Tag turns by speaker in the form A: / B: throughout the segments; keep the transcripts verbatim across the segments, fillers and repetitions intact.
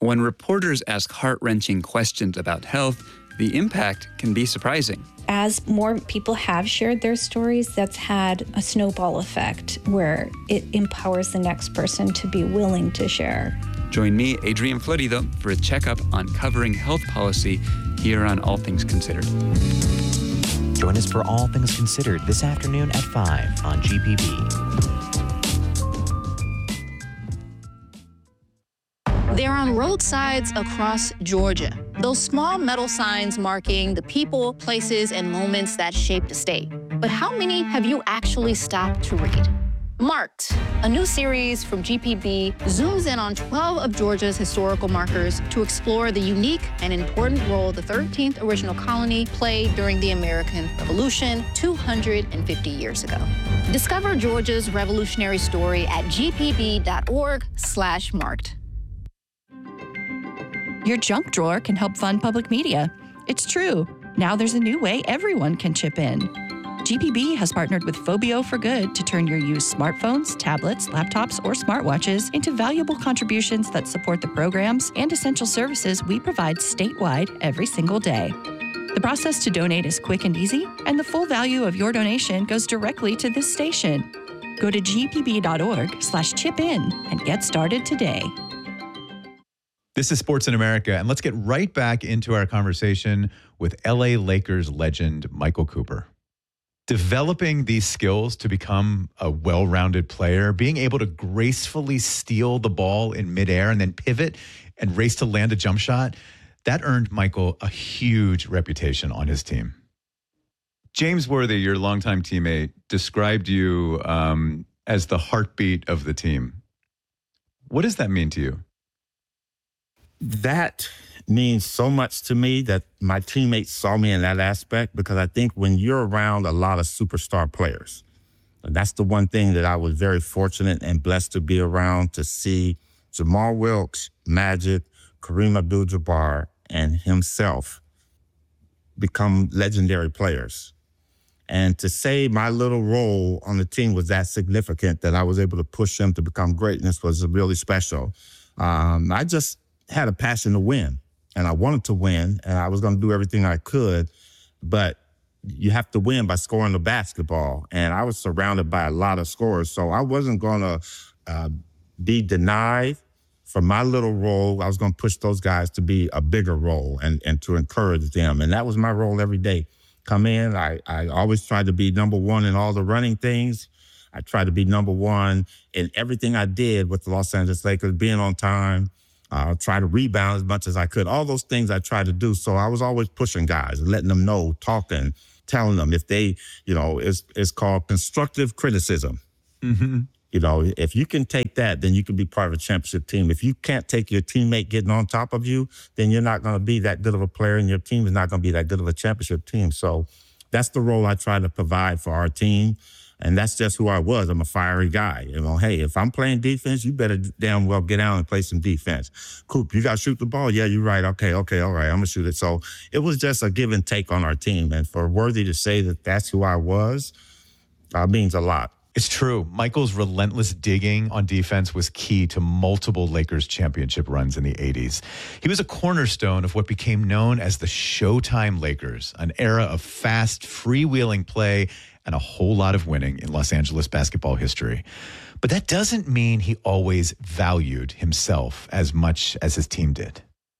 A: When reporters ask heart-wrenching questions about health, the impact can be surprising.
B: As more people have shared their stories, that's had a snowball effect where it empowers the next person to be willing to share.
A: Join me, Adrian Florido, for a checkup on covering health policy here on All Things Considered.
C: Join us for All Things Considered this afternoon at five on G P B.
D: They're on roadsides across Georgia. Those small metal signs marking the people, places, and moments that shaped a state. But how many have you actually stopped to read? Marked, a new series from G P B, zooms in on twelve of Georgia's historical markers to explore the unique and important role the thirteenth original colony played during the American Revolution two hundred fifty years ago. Discover Georgia's revolutionary story at gpb.org slash marked.
E: Your junk drawer can help fund public media. It's true. Now there's a new way everyone can chip in. G P B has partnered with Phobio for Good to turn your used smartphones, tablets, laptops, or smartwatches into valuable contributions that support the programs and essential services we provide statewide every single day. The process to donate is quick and easy, and the full value of your donation goes directly to this station. Go to gpb.org slash chip in and get started today.
F: This is Sports in America, and let's get right back into our conversation with L A Lakers legend Michael Cooper. Developing these skills to become a well-rounded player, being able to gracefully steal the ball in midair and then pivot and race to land a jump shot, that earned Michael a huge reputation on his team. James Worthy, your longtime teammate, described you um, as the heartbeat of the team. What does that mean to you?
G: That means so much to me that my teammates saw me in that aspect, because I think when you're around a lot of superstar players, that's the one thing that I was very fortunate and blessed to be around, to see Jamal Wilkes, Magic, Kareem Abdul-Jabbar, and himself become legendary players. And to say my little role on the team was that significant, that I was able to push them to become greatness, was really special. Um, I just had a passion to win, and I wanted to win, and I was going to do everything I could, but you have to win by scoring the basketball, and I was surrounded by a lot of scorers, so I wasn't going to uh, be denied from my little role. I was going to push those guys to be a bigger role and, and to encourage them, and that was my role every day. Come in, I, I always tried to be number one in all the running things. I tried to be number one in everything I did with the Los Angeles Lakers, being on time, Uh, try to rebound as much as I could. All those things I tried to do. So I was always pushing guys, letting them know, talking, telling them if they, you know, it's, it's called constructive criticism. Mm-hmm. You know, if you can take that, then you can be part of a championship team. If you can't take your teammate getting on top of you, then you're not going to be that good of a player, and your team is not going to be that good of a championship team. So that's the role I try to provide for our team. And that's just who I was. I'm a fiery guy. You know, hey, if I'm playing defense, you better damn well get out and play some defense. Coop, you got to shoot the ball? Yeah, you're right. Okay, okay, all right, I'm going to shoot it. So it was just a give and take on our team. And for Worthy to say that that's who I was uh, means a lot.
F: It's true. Michael's relentless digging on defense was key to multiple Lakers championship runs in the eighties. He was a cornerstone of what became known as the Showtime Lakers, an era of fast, freewheeling play and a whole lot of winning in Los Angeles basketball history. But that doesn't mean he always valued himself as much as his team did.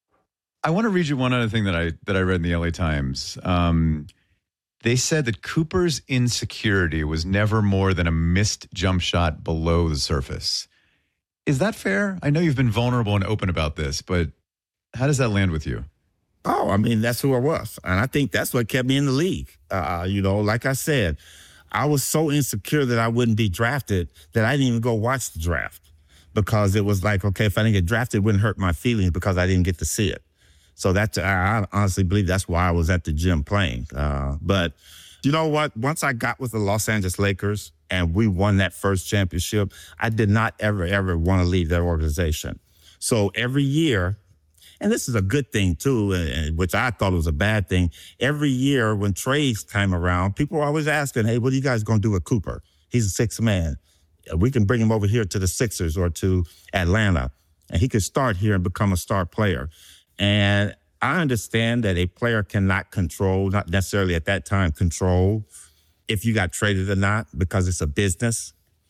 F: I want to read you one other thing that I that I read in the L A Times. Um, they said that Cooper's insecurity was never more than a missed jump shot below the surface. Is that fair? I know you've been vulnerable and open about this, but how does that land with you?
G: Oh, I mean, that's who I was. And I think that's what kept me in the league. Uh, you know, like I said, I was so insecure that I wouldn't be drafted that I didn't even go watch the draft, because it was like, okay, if I didn't get drafted, it wouldn't hurt my feelings because I didn't get to see it. So that's, I honestly believe that's why I was at the gym playing. Uh, but you know what? Once I got with the Los Angeles Lakers and we won that first championship, I did not ever, ever want to leave that organization. So every year, and this is a good thing, too, which I thought was a bad thing. Every year when trades came around, people were always asking, hey, what are you guys going to do with Cooper? He's a sixth man. We can bring him over here to the Sixers or to Atlanta. and he could start here and become a star player. And I understand that a player cannot control, not necessarily at that time control if you got traded or not, because it's a business.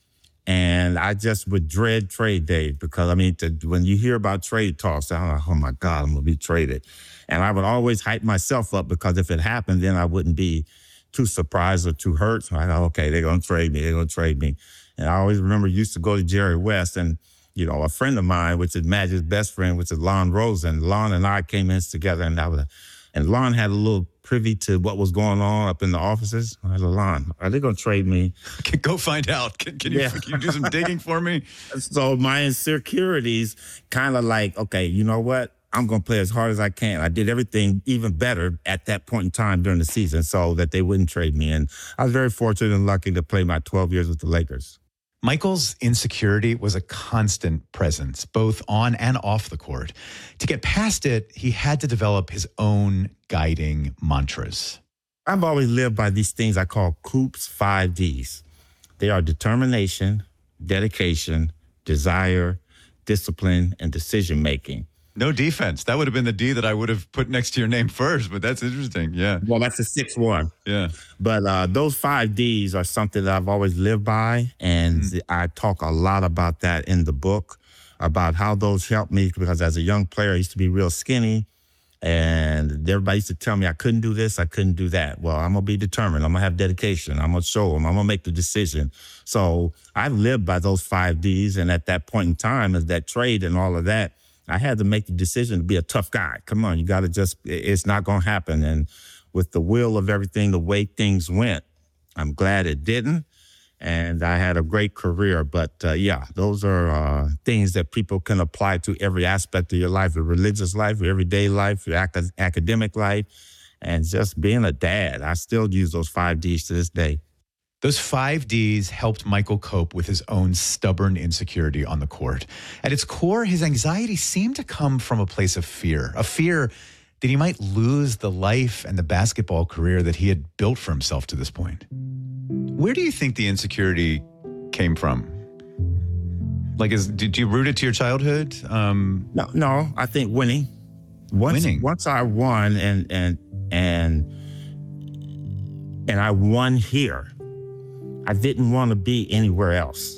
G: And I just would dread trade day because, I mean, to, when you hear about trade talks, I'm like, oh, my God, I'm going to be traded. And I would always hype myself up because if it happened, then I wouldn't be too surprised or too hurt. So I thought, okay, they're going to trade me. They're going to trade me. And I always remember used to go to Jerry West and, you know, a friend of mine, which is Magic's best friend, which is Lon Rosen. Lon and I came in together, and I was, and Lon had a little privy to what was going on up in the offices. I was like, Lon, are they going to trade me?
F: Go find out. Can, can, you,
G: Yeah.
F: can you do some digging for me?
G: So my insecurities kind of like, okay, you know what? I'm going to play as hard as I can. I did everything even better at that point in time during the season so that they wouldn't trade me. And I was very fortunate and lucky to play my twelve years with the Lakers.
F: Michael's insecurity was a constant presence, both on and off the court. To get past it, he had to develop his own guiding mantras.
G: I've always lived by these things I call Coop's five Ds. They are determination, dedication, desire, discipline, and decision-making.
F: No defense. That would have been the D that I would have put next to your name first, but that's interesting. Yeah.
G: Well, that's the sixth one.
F: Yeah.
G: But uh, those five Ds are something that I've always lived by, and mm. I talk a lot about that in the book, about how those helped me, because as a young player, I used to be real skinny, and everybody used to tell me I couldn't do this, I couldn't do that. Well, I'm going to be determined. I'm going to have dedication. I'm going to show them. I'm going to make the decision. So I've lived by those five Ds, and at that point in time, as that trade and all of that, I had to make the decision to be a tough guy. Come on, you got to just, it's not going to happen. And with the will of everything, the way things went, I'm glad it didn't. And I had a great career. But uh, yeah, those are uh, things that people can apply to every aspect of your life, your religious life, your everyday life, your ac- academic life, and just being a dad. I still use those five Ds to this day.
F: Those five Ds helped Michael cope with his own stubborn insecurity on the court. At its core, his anxiety seemed to come from a place of fear, a fear that he might lose the life and the basketball career that he had built for himself to this point. Where do you think the insecurity came from? Like, is, did you root it to your childhood? Um,
G: no, no, I think winning. Once,
F: winning.
G: Once I won and and and and I won here, I didn't want to be anywhere else.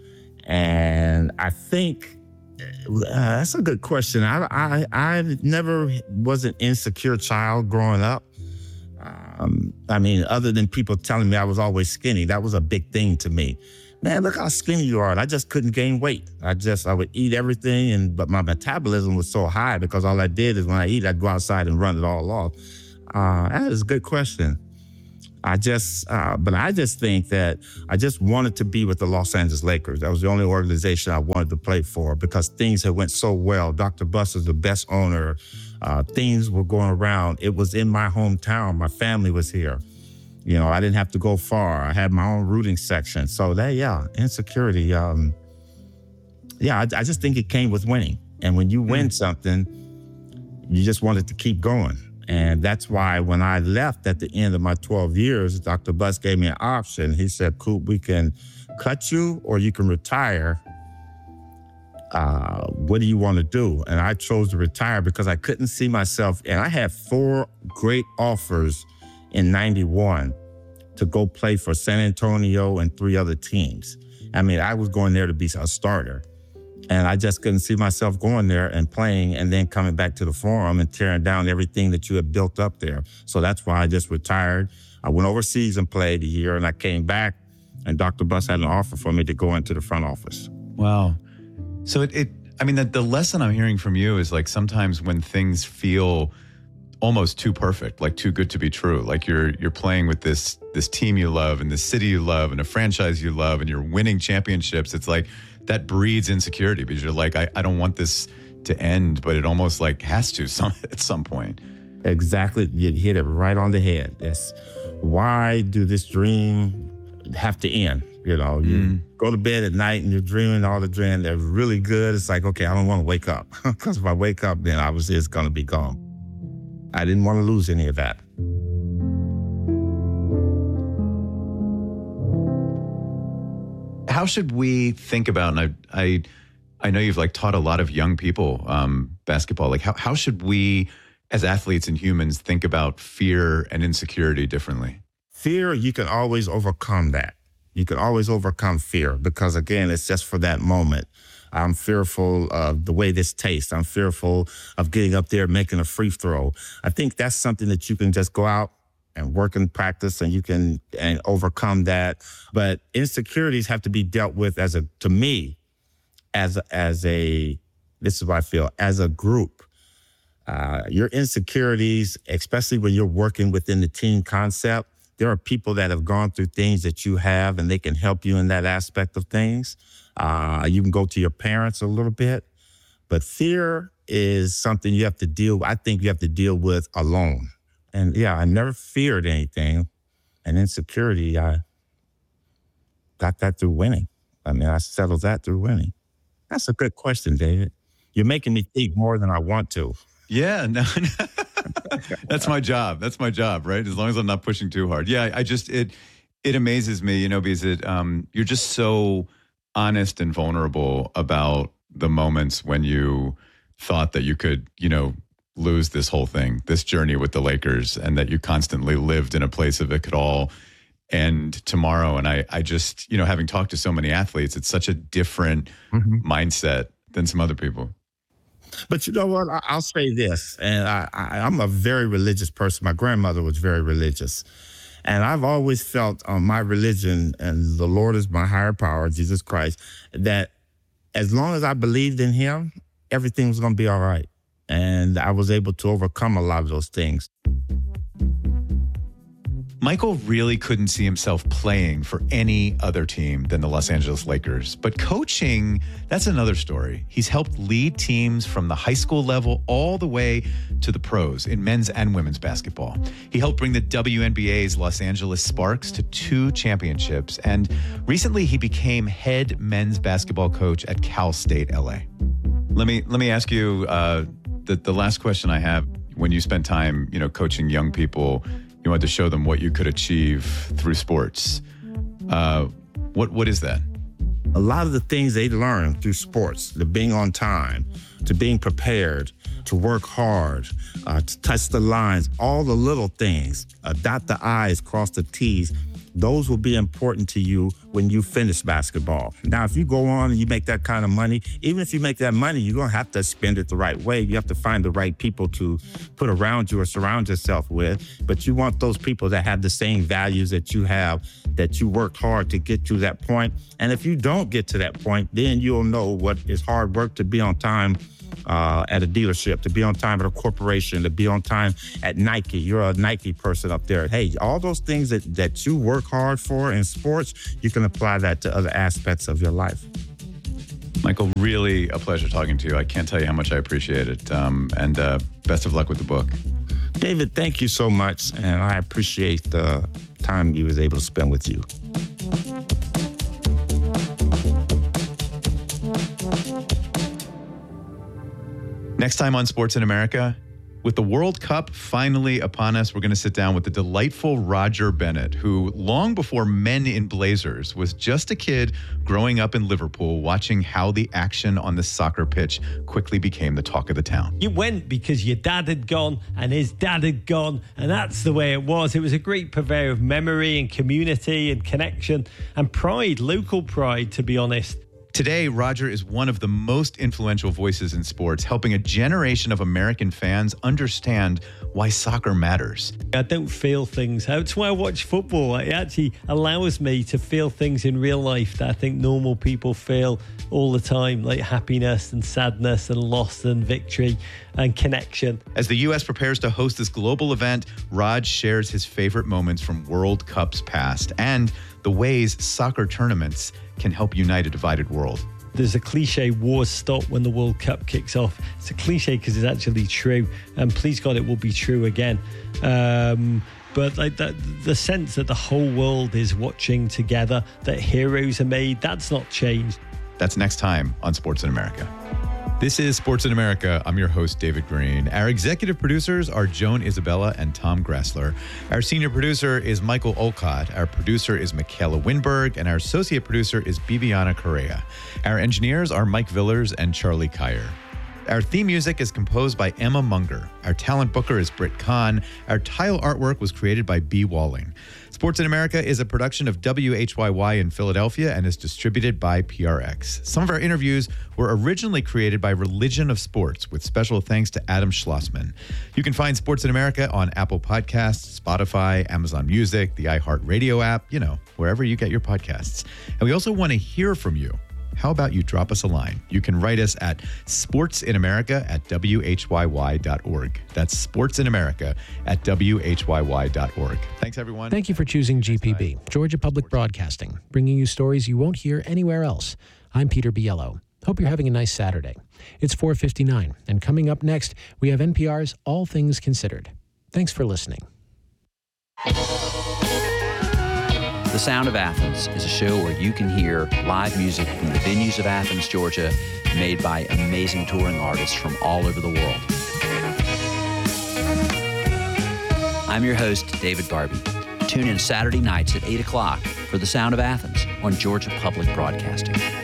G: And I think uh, that's a good question. I, I, I never was an insecure child growing up. Um, I mean, other than people telling me I was always skinny, that was a big thing to me. Man, look how skinny you are. And I just couldn't gain weight. I just, I would eat everything, and but my metabolism was so high because all I did is when I eat, I'd go outside and run it all off. Uh, that is a good question. I just, uh, but I just think that I just wanted to be with the Los Angeles Lakers. That was the only organization I wanted to play for because things had went so well. Doctor Buss is the best owner. Uh, things were going around. It was in my hometown. My family was here. You know, I didn't have to go far. I had my own rooting section. So that, yeah, insecurity. Um, yeah, I, I just think it came with winning. And when you win something, you just wanted to keep going. And that's why when I left at the end of my twelve years, Doctor Buss gave me an option. He said, Coop, we can cut you or you can retire. Uh, what do you want to do? And I chose to retire because I couldn't see myself. And I had four great offers in ninety-one to go play for San Antonio and three other teams. I mean, I was going there to be a starter. And I just couldn't see myself going there and playing and then coming back to the Forum and tearing down everything that you had built up there. So that's why I just retired. I went overseas and played a year, and I came back, and Doctor Buss had an offer for me to go into the front office.
F: Wow. So it, it I mean, the, the lesson I'm hearing from you is like sometimes when things feel almost too perfect, like too good to be true, like you're you're playing with this this team you love and this city you love and a franchise you love and you're winning championships, it's like that breeds insecurity because you're like, I, I don't want this to end, but it almost like has to some at some point.
G: Exactly. You hit it right on the head. That's why do this dream have to end? You know, you mm. go to bed at night and you're dreaming all the dreams. They're really good. It's like, okay, I don't want to wake up because if I wake up, then obviously it's going to be gone. I didn't want to lose any of that.
F: How should we think about, and I, I I know you've like taught a lot of young people um, basketball. Like how, how should we as athletes and humans think about fear and insecurity differently?
G: Fear, you can always overcome that. You can always overcome fear because, again, it's just for that moment. I'm fearful of the way this tastes. I'm fearful of getting up there, making a free throw. I think that's something that you can just go out and work and practice, and you can and overcome that. But insecurities have to be dealt with as a, to me, as a, as a, this is what I feel, as a group. Uh, your insecurities, especially when you're working within the team concept, there are people that have gone through things that you have, and they can help you in that aspect of things. Uh, you can go to your parents a little bit, but fear is something you have to deal with. I think you have to deal with alone. And yeah, I never feared anything. And insecurity, I got that through winning. I mean, I settled that through winning. That's a good question, David. You're making me think more than I want to.
F: Yeah, no, that's my job. That's my job, right? As long as I'm not pushing too hard. Yeah, I just, it it amazes me, you know, because it, um, you're just so honest and vulnerable about the moments when you thought that you could, you know, lose this whole thing, this journey with the Lakers, and that you constantly lived in a place of it could all end tomorrow. And I, I just, you know, having talked to so many athletes, it's such a different mm-hmm. mindset than some other people.
G: But you know what? I'll say this, and I, I, I'm a very religious person. My grandmother was very religious. And I've always felt on my religion, and the Lord is my higher power, Jesus Christ, that as long as I believed in him, everything was going to be all right. And I was able to overcome a lot of those things.
F: Michael really couldn't see himself playing for any other team than the Los Angeles Lakers. But coaching, that's another story. He's helped lead teams from the high school level all the way to the pros in men's and women's basketball. He helped bring the W N B A's Los Angeles Sparks to two championships. And recently he became head men's basketball coach at Cal State L A. Let me let me ask you uh, the, the last question I have. When you spent time, you know, coaching young people, you wanted to show them what you could achieve through sports. Uh, what what is that?
G: A lot of the things they learn through sports, to being on time, to being prepared, to work hard, uh, to touch the lines, all the little things, uh, dot the I's, cross the T's, those will be important to you when you finish basketball. Now, if you go on and you make that kind of money, even if you make that money, you're going to have to spend it the right way. You have to find the right people to put around you or surround yourself with. But you want those people that have the same values that you have, that you worked hard to get to that point. And if you don't get to that point, then you'll know what is hard work to be on time Uh, at a dealership, to be on time at a corporation, to be on time at Nike. You're a Nike person up there. Hey, all those things that, that you work hard for in sports, you can apply that to other aspects of your life.
F: Michael, really a pleasure talking to you. I can't tell you how much I appreciate it. Um, and uh, best of luck with the book.
G: David, thank you so much. And I appreciate the time you was able to spend with you.
F: Next time on Sports in America, with the World Cup finally upon us, we're going to sit down with the delightful Roger Bennett, who long before Men in Blazers was just a kid growing up in Liverpool, watching how the action on the soccer pitch quickly became the talk of the town.
H: You went because your dad had gone and his dad had gone, and that's the way it was. It was a great purveyor of memory and community and connection and pride, local pride, to be honest.
F: Today, Roger is one of the most influential voices in sports, helping a generation of American fans understand why soccer matters.
H: I don't feel things. That's why I watch football. It actually allows me to feel things in real life that I think normal people feel all the time, like happiness and sadness and loss and victory and connection.
F: As the U S prepares to host this global event, Raj shares his favorite moments from World Cups past and the ways soccer tournaments can help unite a divided world.
H: There's a cliche, wars stop when the World Cup kicks off. It's a cliche because it's actually true. And please God, it will be true again. Um, but like that, the sense that the whole world is watching together, that heroes are made, that's not changed.
F: That's next time on Sports in America. This is Sports in America. I'm your host, David Green. Our executive producers are Joan Isabella and Tom Gressler. Our senior producer is Michael Olcott. Our producer is Michaela Winberg. And our associate producer is Bibiana Correa. Our engineers are Mike Villers and Charlie Kyer. Our theme music is composed by Emma Munger. Our talent booker is Britt Kahn. Our tile artwork was created by B. Walling. Sports in America is a production of W H Y Y in Philadelphia and is distributed by P R X. Some of our interviews were originally created by Religion of Sports, with special thanks to Adam Schlossman. You can find Sports in America on Apple Podcasts, Spotify, Amazon Music, the iHeartRadio app, you know, wherever you get your podcasts. And we also want to hear from you. How about you drop us a line? You can write us at sportsinamerica at W H Y Y dot org. That's sportsinamerica at W H Y Y dot org. Thanks, everyone.
I: Thank you for choosing G P B, Georgia Public Broadcasting, bringing you stories you won't hear anywhere else. I'm Peter Biello. Hope you're having a nice Saturday. It's four fifty-nine, and coming up next, we have N P R's All Things Considered. Thanks for listening.
J: The Sound of Athens is a show where you can hear live music from the venues of Athens, Georgia, made by amazing touring artists from all over the world. I'm your host, David Garby. Tune in Saturday nights at eight o'clock for The Sound of Athens on Georgia Public Broadcasting.